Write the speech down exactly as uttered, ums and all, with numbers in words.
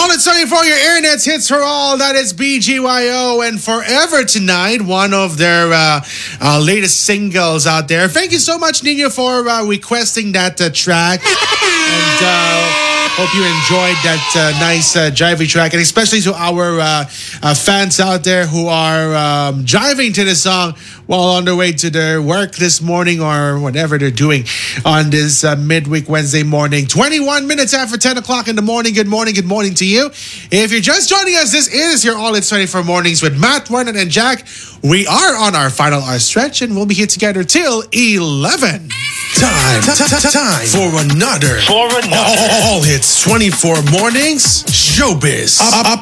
All it's starting for your internet's hits for all. That is B G Y O and Forever Tonight, one of their uh, uh, latest singles out there. Thank you so much, Nino, for uh, requesting that uh, track. And uh, hope you enjoyed that uh, nice uh, jivey track. And especially to our uh, uh, fans out there who are um, jiving to the song while on their way to their work this morning or whatever they're doing on this uh, midweek Wednesday morning. twenty-one minutes after ten o'clock in the morning. Good morning, good morning to you. If you're just joining us, this is your All It's twenty-four Mornings with Matt, Vernon, and Jack. We are on our final hour stretch and we'll be here together till eleven. Time, t- t- time for another, For another. All Hits twenty-four Mornings Showbiz. Up, up